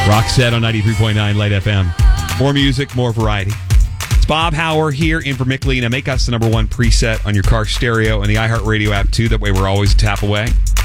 Rockset on 93.9 Light FM. More music, more variety. It's Bob Hauer here in for Mickley. Now make us the number one preset on your car stereo and the iHeartRadio app too. That way we're always a tap away.